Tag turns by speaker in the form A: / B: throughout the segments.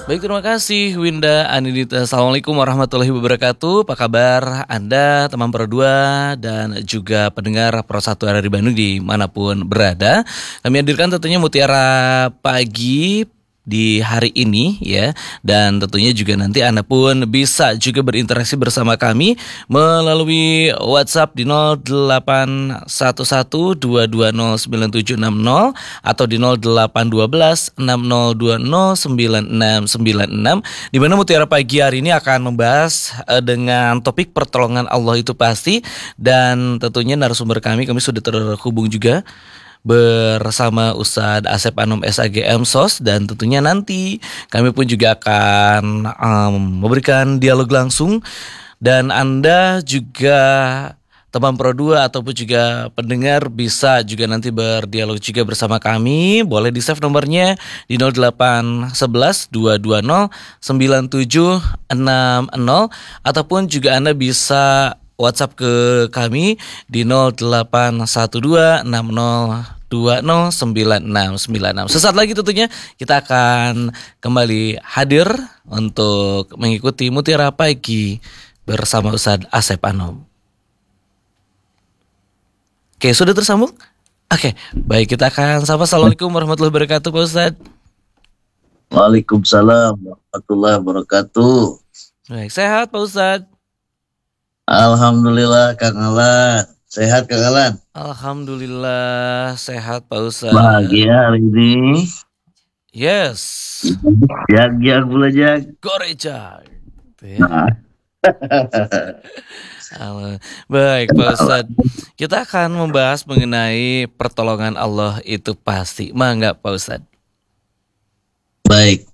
A: Baik, terima kasih Winda Anindita. Assalamualaikum warahmatullahi wabarakatuh. Apa kabar Anda, teman Pro 2 dan juga pendengar Pro 1 RRI Bandung dimanapun berada. Kami hadirkan tentunya Mutiara Pagi di hari ini ya. Dan tentunya juga nanti Anda pun bisa juga berinteraksi bersama kami melalui WhatsApp di 0811220970 atau di 081260209696, di mana Mutiara Pagi hari ini akan membahas dengan topik pertolongan Allah itu pasti. Dan tentunya narasumber kami sudah terhubung juga bersama Ustadz Asep Anom SAGM SOS, dan tentunya nanti kami pun juga akan memberikan dialog langsung, dan Anda juga teman Pro 2 ataupun juga pendengar bisa juga nanti berdialog juga bersama kami. Boleh di save nomornya di 0811-220-9760, ataupun juga Anda bisa WhatsApp ke kami di 081260209696. Sesaat lagi tentunya kita akan kembali hadir untuk mengikuti Mutiara Pagi bersama Ustadz Asep Anom. Oke, sudah tersambung? Oke, baik, kita akan sapa. Assalamualaikum warahmatullahi wabarakatuh, Pak Ustadz.
B: Waalaikumsalam warahmatullahi wabarakatuh.
A: Baik, sehat Pak Ustadz?
B: Alhamdulillah Kang Alan. Sehat Kang Alan?
A: Alhamdulillah sehat Pak Ustadz.
B: Bahagia hari ini.
A: Yes.
B: Jag belajar.
A: Goreja.
B: Nah.
A: Baik Pak Ustadz, kita akan membahas mengenai pertolongan Allah itu pasti. Mangga Pak Ustadz.
B: Baik.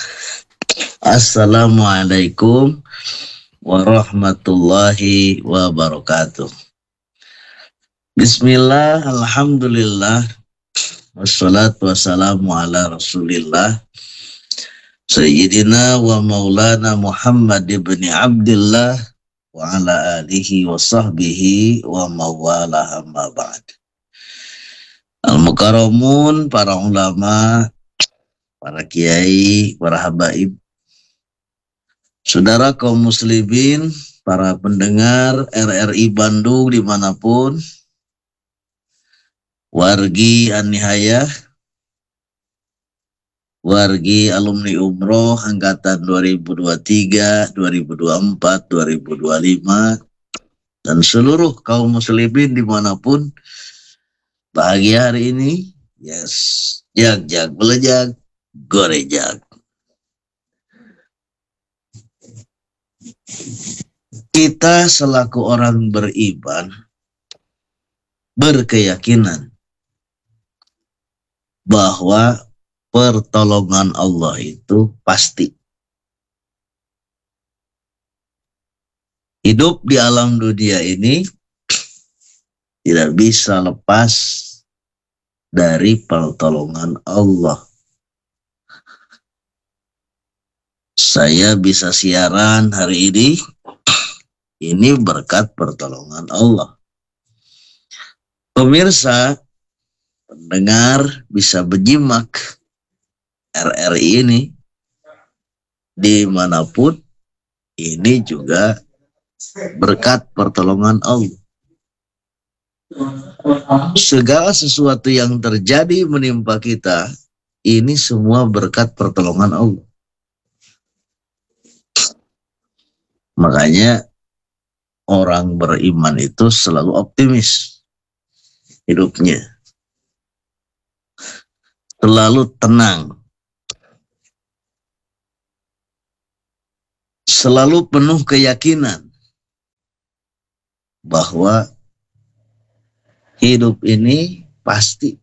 B: Assalamualaikum warahmatullahi wabarakatuh. Bismillah, alhamdulillah, wassalatu wassalamu ala rasulillah Sayyidina wa maulana Muhammad ibn Abdillah wa ala alihi wa sahbihi wa mawala amma ba'd. Al-Mukarramun, para ulama, para kiai, para habaib, saudara kaum muslimin, para pendengar RRI Bandung dimanapun, wargi An-Nihayah, wargi alumni umroh angkatan 2023, 2024, 2025, dan seluruh kaum muslimin dimanapun bahagia hari ini. Yes, jag belejag, gorejag. Kita selaku orang beriman berkeyakinan bahwa pertolongan Allah itu pasti. Hidup di alam dunia ini tidak bisa lepas dari pertolongan Allah. Saya bisa siaran hari ini berkat pertolongan Allah. Pemirsa, pendengar bisa menyimak RRI ini dimanapun, ini juga berkat pertolongan Allah. Segala sesuatu yang terjadi menimpa kita, ini semua berkat pertolongan Allah. Makanya orang beriman itu selalu optimis hidupnya, selalu tenang, selalu penuh keyakinan bahwa hidup ini pasti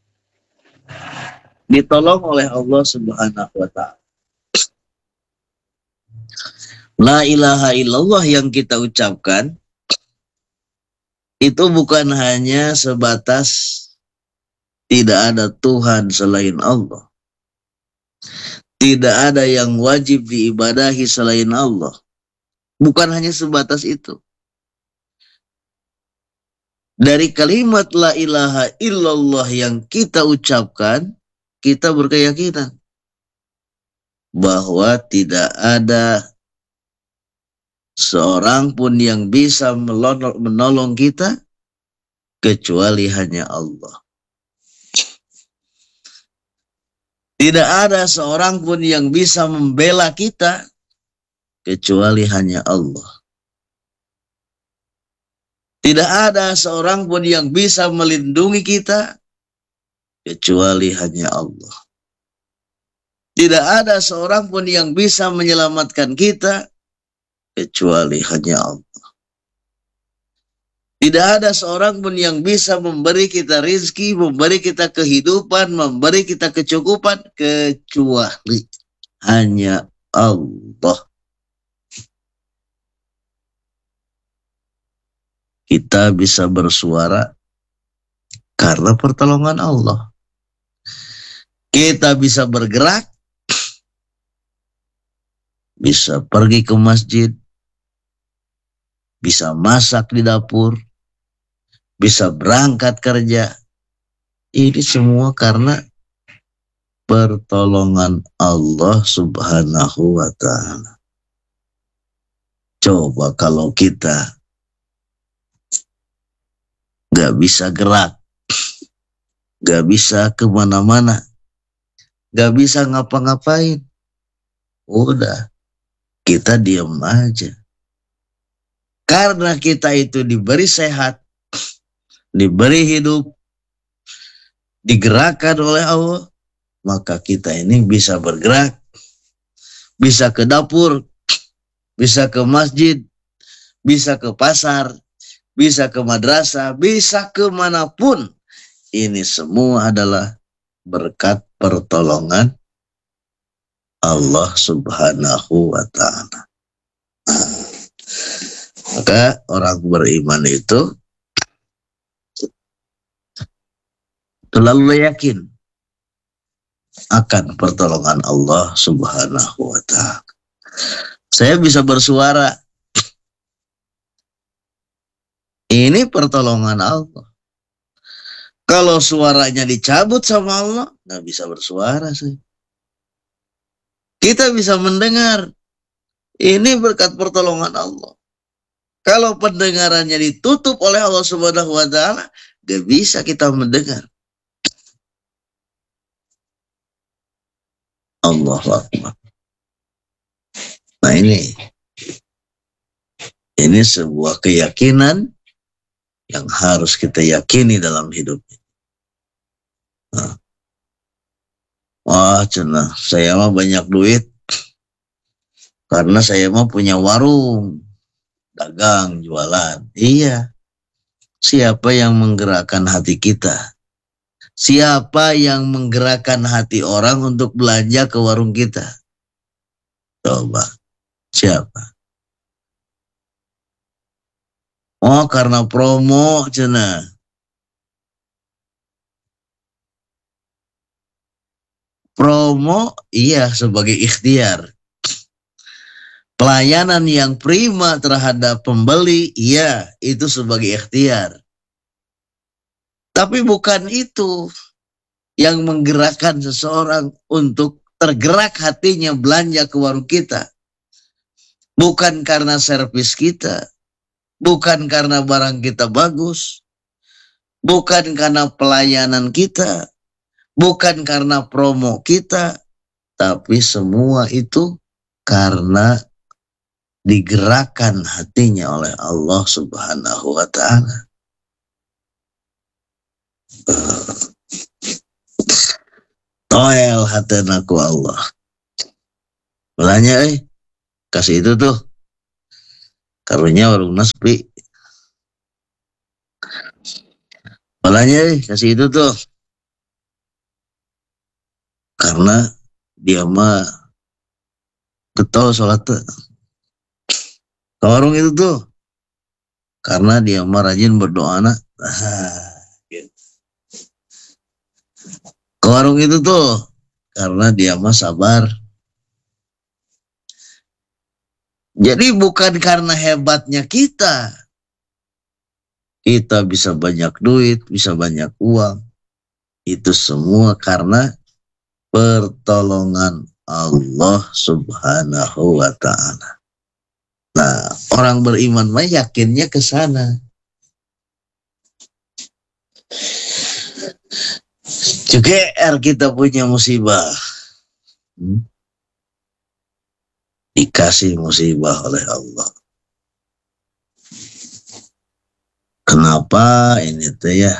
B: ditolong oleh Allah Subhanahu wa Ta'ala. La ilaha illallah yang kita ucapkan itu bukan hanya sebatas tidak ada Tuhan selain Allah, tidak ada yang wajib diibadahi selain Allah. Bukan hanya sebatas itu. Dari kalimat la ilaha illallah yang kita ucapkan, kita berkeyakinan bahwa tidak ada seorang pun yang bisa menolong kita kecuali hanya Allah. Tidak ada seorang pun yang bisa membela kita kecuali hanya Allah. Tidak ada seorang pun yang bisa melindungi kita kecuali hanya Allah. Tidak ada seorang pun yang bisa menyelamatkan kita kecuali hanya Allah. Tidak ada seorang pun yang bisa memberi kita rizki, memberi kita kehidupan, memberi kita kecukupan kecuali hanya Allah. Kita bisa bersuara karena pertolongan Allah. Kita bisa bergerak, bisa pergi ke masjid, bisa masak di dapur, bisa berangkat kerja. Ini semua karena pertolongan Allah Subhanahu wa ta'ala. Coba kalau kita gak bisa gerak, gak bisa kemana-mana, gak bisa ngapa-ngapain, udah kita diam aja. Karena kita itu diberi sehat, diberi hidup, digerakkan oleh Allah, maka kita ini bisa bergerak, bisa ke dapur, bisa ke masjid, bisa ke pasar, bisa ke madrasah, bisa kemanapun. Ini semua adalah berkat pertolongan Allah Subhanahu wa ta'ala. Maka orang beriman itu selalu yakin akan pertolongan Allah Subhanahu wa ta'ala. Saya bisa bersuara, ini pertolongan Allah. Kalau suaranya dicabut sama Allah, nggak bisa bersuara saya. Kita bisa mendengar, ini berkat pertolongan Allah. Kalau pendengarannya ditutup oleh Allah Subhanahu wa ta'ala, nggak bisa kita mendengar. Allahu Akbar. Nah ini sebuah keyakinan yang harus kita yakini dalam hidup. Nah. Wah, cenah, saya mah banyak duit karena saya mah punya warung, dagang, jualan. Iya. Siapa yang menggerakkan hati kita? Siapa yang menggerakkan hati orang untuk belanja ke warung kita? Coba, siapa? Oh, karena promo, cenah. Promo, iya, sebagai ikhtiar. Pelayanan yang prima terhadap pembeli, iya, itu sebagai ikhtiar. Tapi bukan itu yang menggerakkan seseorang untuk tergerak hatinya belanja ke warung kita. Bukan karena servis kita, bukan karena barang kita bagus, bukan karena pelayanan kita, bukan karena promo kita, tapi semua itu karena digerakkan hatinya oleh Allah Subhanahu wa ta'ala. Toel hatena ku Allah. Belanja kasih itu tuh. Karunya warungna sepi. Belanja kasih itu tuh. Karena dia mah getol sholat tuh. Ke warung itu tuh. Karena dia mah rajin berdoa nak. Ke warung itu tuh karena dia mah sabar. Jadi bukan karena hebatnya kita bisa banyak duit, bisa banyak uang. Itu semua karena pertolongan Allah Subhanahu wa ta'ala. Nah, orang beriman mah yakinnya ke sana. CGR kita punya musibah. Dikasih musibah oleh Allah. Kenapa ini tuh ya?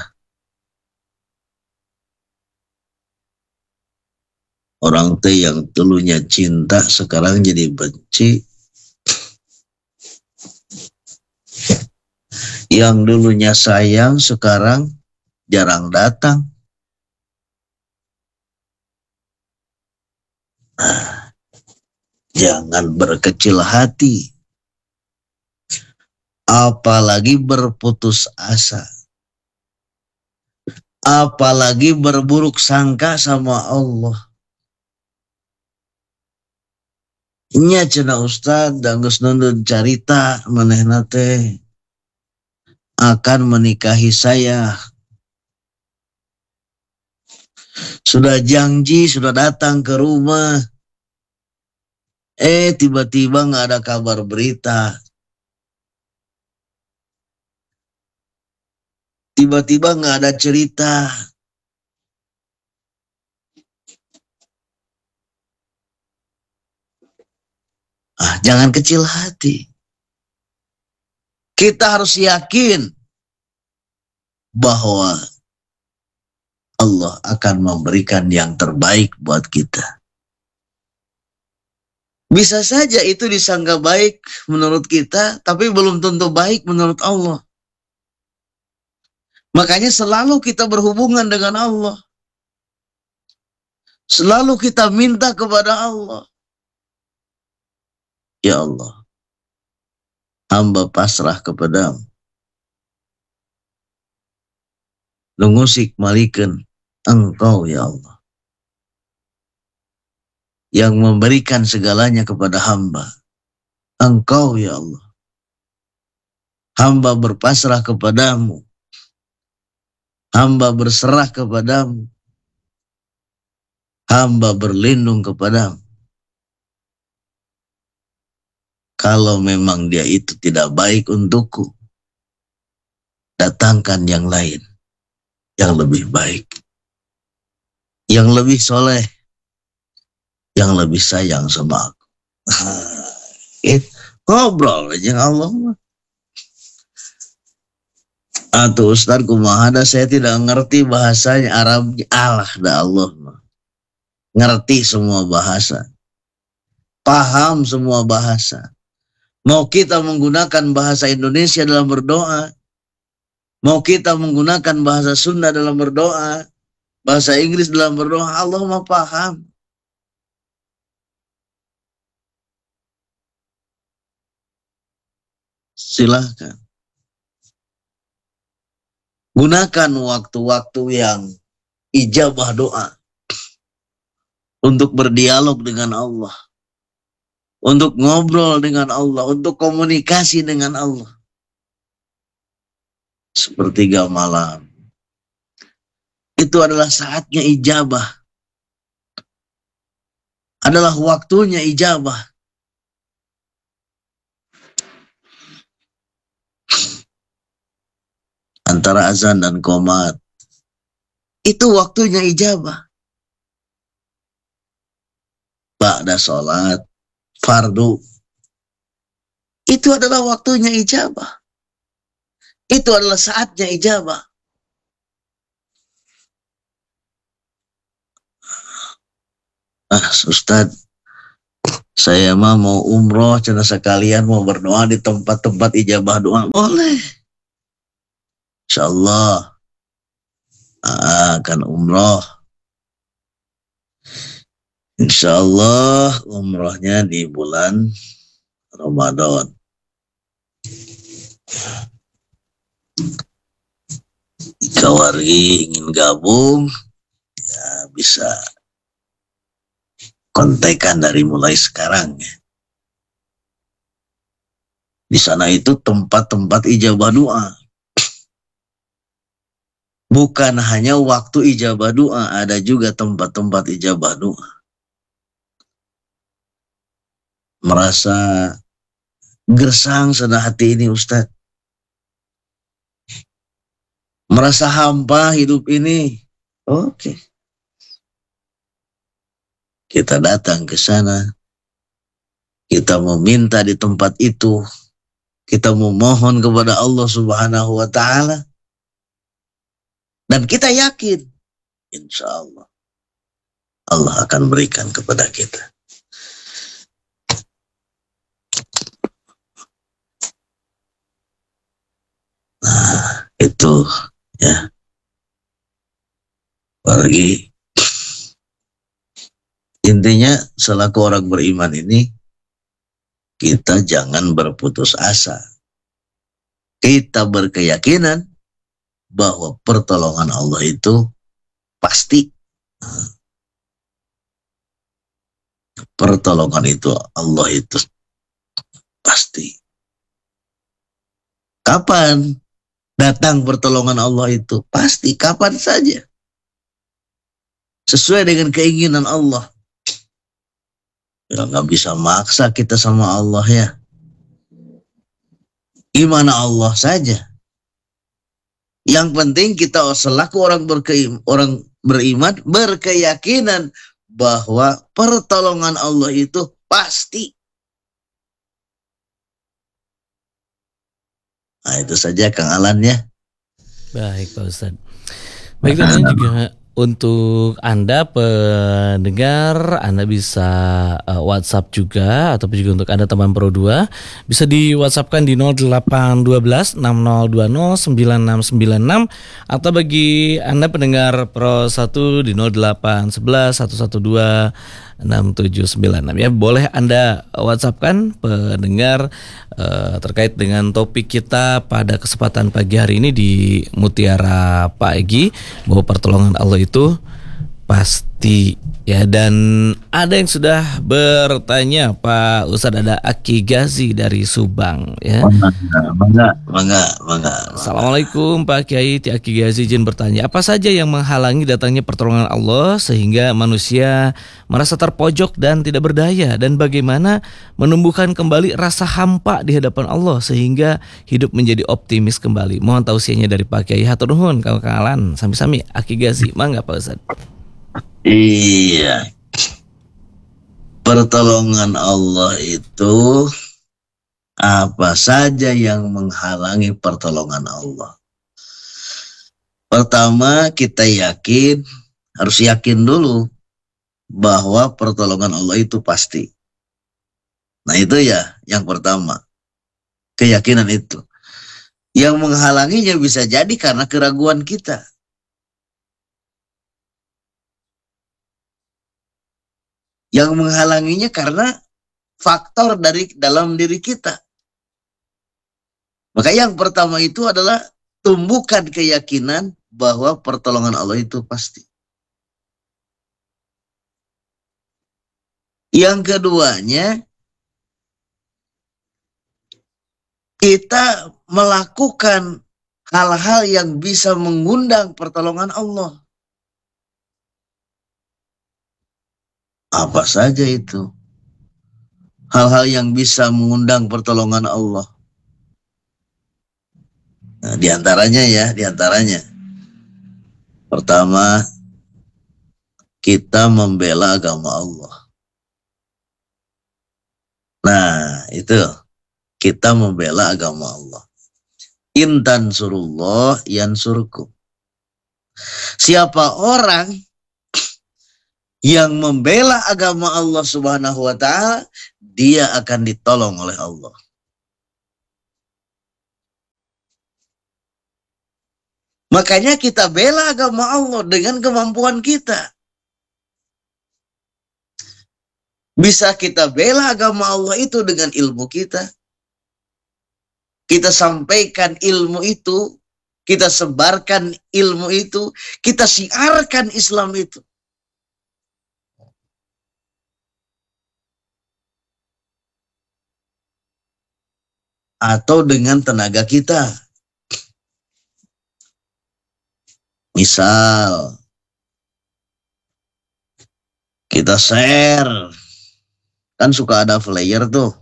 B: Orang tuh yang dulunya cinta sekarang jadi benci. Yang dulunya sayang sekarang jarang datang. Jangan berkecil hati. Apalagi berputus asa. Apalagi berburuk sangka sama Allah. Nya cenah Ustad geus nundun carita manehna teh akan menikahi saya. Sudah janji, sudah datang ke rumah. Tiba-tiba nggak ada kabar berita. Tiba-tiba nggak ada cerita. Jangan kecil hati. Kita harus yakin bahwa Allah akan memberikan yang terbaik buat kita. Bisa saja itu disangka baik menurut kita, tapi belum tentu baik menurut Allah. Makanya selalu kita berhubungan dengan Allah. Selalu kita minta kepada Allah. Ya Allah, hamba pasrah kepadamu. Nungusik malikeun Engkau ya Allah, yang memberikan segalanya kepada hamba. Engkau ya Allah. Hamba berpasrah kepadamu. Hamba berserah kepadamu. Hamba berlindung kepadamu. Kalau memang dia itu tidak baik untukku, datangkan yang lain, yang lebih baik, yang lebih soleh, yang lebih sayang sama aku. Ngobrol aja Allah. Atuh Ustaz kumaha da saya tidak ngerti bahasanya Arab. Allah da Allah ngerti semua bahasa, paham semua bahasa. Mau kita menggunakan bahasa Indonesia dalam berdoa, mau kita menggunakan bahasa Sunda dalam berdoa, bahasa Inggris dalam berdoa, Allah mah paham. Silahkan. Gunakan waktu-waktu yang ijabah doa untuk berdialog dengan Allah, untuk ngobrol dengan Allah, untuk komunikasi dengan Allah. Sepertiga malam. Itu adalah saatnya ijabah. Adalah waktunya ijabah. Antara azan dan qomat. Itu waktunya ijabah. Ba'da sholat, fardu. Itu adalah waktunya ijabah. Itu adalah saatnya ijabah. Ustaz, saya mah mau umroh, cenah sekalian mau berdoa di tempat-tempat ijabah doa. Boleh. InsyaAllah akan umroh. InsyaAllah umrohnya di bulan Ramadan. Jika wargi ingin gabung, ya bisa kontekan dari mulai sekarang. Di sana itu tempat-tempat ijabah doa. Bukan hanya waktu ijabah doa, ada juga tempat-tempat ijabah doa. merasa gersang sana hati ini Ustaz. Merasa hampa hidup ini. Oke. Kita datang ke sana. Kita meminta di tempat itu. Kita memohon kepada Allah Subhanahu wa Ta'ala. Dan kita yakin, insya Allah, Allah akan berikan kepada kita. Nah, itu ya. Bagi intinya selaku orang beriman ini, kita jangan berputus asa. Kita berkeyakinan bahwa pertolongan Allah itu pasti. Pertolongan itu Allah itu pasti. Kapan datang pertolongan Allah itu? Pasti, kapan saja. Sesuai dengan keinginan Allah. Ya nggak bisa maksa kita sama Allah ya. Gimana Allah saja. Yang penting kita selaku orang beriman berkeyakinan bahwa pertolongan Allah itu pasti. Nah itu saja Kang Alan ya.
A: Baik Pak Ustadz. Baik tentunya juga untuk Anda pendengar, Anda bisa WhatsApp juga, ataupun juga untuk Anda teman Pro 2 bisa di WhatsAppkan di 0812 6020 9696, atau bagi Anda pendengar Pro 1 di 0811 112 6796 ya. Boleh Anda WhatsAppkan pendengar terkait dengan topik kita pada kesempatan pagi hari ini di Mutiara Pagi, bahwa pertolongan Allah itu pasti ya. Dan ada yang sudah bertanya, Pak Ustadz, ada Aki Gazi dari Subang ya.
B: Mangga.
A: Assalamualaikum Pak Kiai. Aki Gazi izin bertanya, apa saja yang menghalangi datangnya pertolongan Allah sehingga manusia merasa terpojok dan tidak berdaya, dan bagaimana menumbuhkan kembali rasa hampa di hadapan Allah sehingga hidup menjadi optimis kembali? Mohon tausiahnya dari Pak Kiai. Hatur nuhun Kang Alan sami-sami. Aki Gazi, mangga Pak Ustadz.
B: Iya. Pertolongan Allah itu apa saja yang menghalangi pertolongan Allah? Pertama, kita harus yakin dulu bahwa pertolongan Allah itu pasti. Nah itu ya yang pertama, keyakinan itu. Yang menghalanginya bisa jadi karena keraguan kita. Yang menghalanginya karena faktor dari dalam diri kita. Maka yang pertama itu adalah tumbuhkan keyakinan bahwa pertolongan Allah itu pasti. Yang keduanya, kita melakukan hal-hal yang bisa mengundang pertolongan Allah. Apa saja itu? Hal-hal yang bisa mengundang pertolongan Allah. Nah, diantaranya. Pertama, kita membela agama Allah. Nah, itu. Kita membela agama Allah. In tansurullah yansurkum. Siapa orang yang membela agama Allah Subhanahu wa Ta'ala, dia akan ditolong oleh Allah. Makanya kita bela agama Allah dengan kemampuan kita. Bisa kita bela agama Allah itu dengan ilmu kita. Kita sampaikan ilmu itu, kita sebarkan ilmu itu, kita siarkan Islam itu. Atau dengan tenaga kita. Misal, kita share Kan suka ada flyer tuh.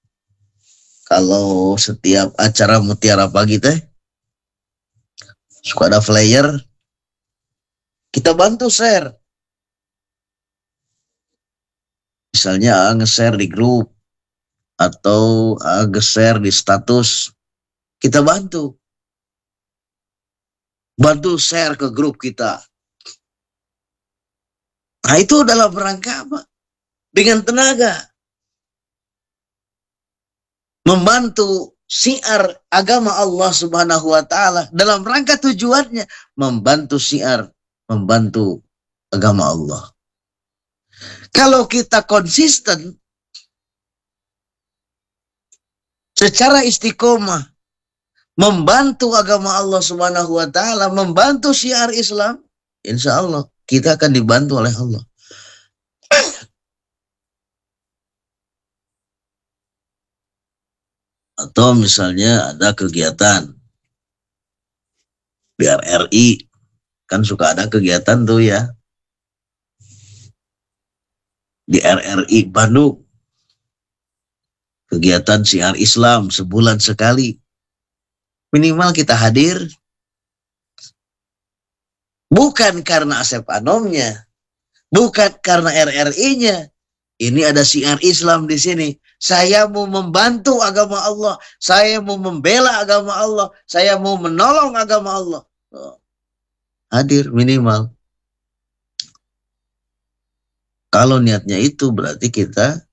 B: Kalau setiap acara Mutiara Pagi teh, suka ada flyer. Kita bantu share. Misalnya nge-share di grup atau nge-share di status. Kita bantu. Bantu share ke grup kita. Nah itu dalam rangka apa? Dengan tenaga. Membantu syiar agama Allah Subhanahu wa taala dalam rangka tujuannya membantu syiar, membantu agama Allah. Kalau kita konsisten secara istiqomah membantu agama Allah Subhanahu wa taala, membantu syiar Islam, insya Allah kita akan dibantu oleh Allah. Atau misalnya ada kegiatan di RRI, kan suka ada kegiatan tuh ya. Di RRI Bandung, kegiatan syiar Islam sebulan sekali. Minimal kita hadir. Bukan karena Asep Anomnya, bukan karena RRI-nya. Ini ada syiar Islam di sini. Saya mau membantu agama Allah. Saya mau membela agama Allah. Saya mau menolong agama Allah. Hadir minimal. Kalau niatnya itu berarti kita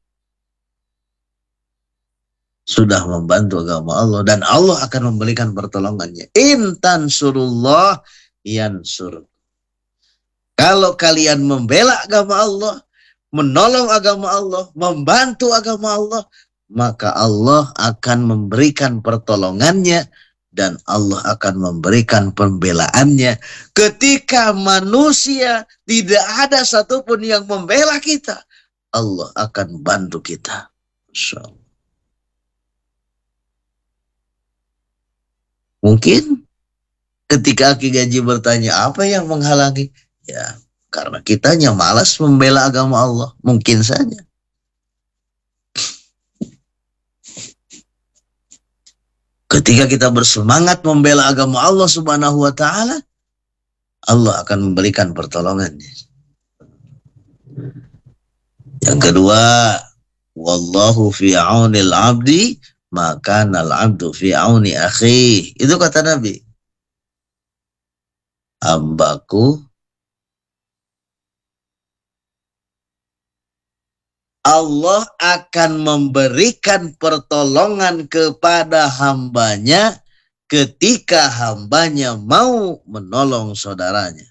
B: sudah membantu agama Allah. Dan Allah akan memberikan pertolongannya. In tansurullah yansur. Kalau kalian membela agama Allah, menolong agama Allah, membantu agama Allah, maka Allah akan memberikan pertolongannya dan Allah akan memberikan pembelaannya. Ketika manusia tidak ada satupun yang membela kita, Allah akan bantu kita. Mungkin ketika Ki Gaji bertanya apa yang menghalangi? Ya, karena kitanya malas membela agama Allah. Mungkin saja. Ketika kita bersemangat membela agama Allah Subhanahu wa taala, Allah akan memberikan pertolongannya. Yang kedua, wallahu fi aunil abdi, maka nal abdu fi auni akhi. Itu kata Nabi. Hambaku, Allah akan memberikan pertolongan kepada hambanya ketika hambanya mau menolong saudaranya.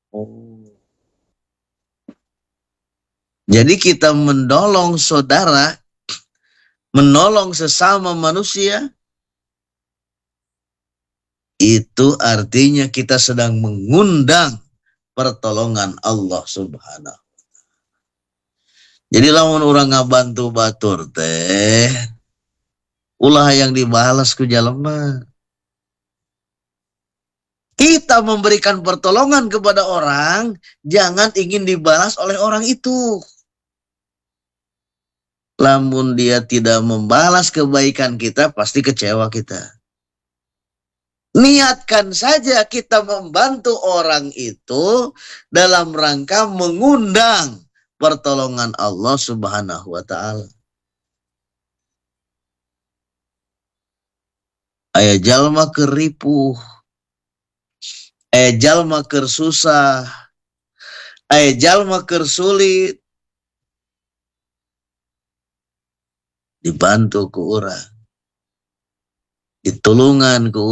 B: Jadi kita menolong saudara, menolong sesama manusia, itu artinya kita sedang mengundang pertolongan Allah Subhanahu. Jadi lamun orang ngabantu batur teh, ulah yang dibalas ku jalema. Kita memberikan pertolongan kepada orang, jangan ingin dibalas oleh orang itu. Lamun dia tidak membalas kebaikan kita, pasti kecewa kita. Niatkan saja kita membantu orang itu dalam rangka mengundang pertolongan Allah Subhanahu wa taala. Aya jalma keur ripuh, aya jalma keur susah, aya jalma keur sulit, dibantu ku urang, ditulungan ku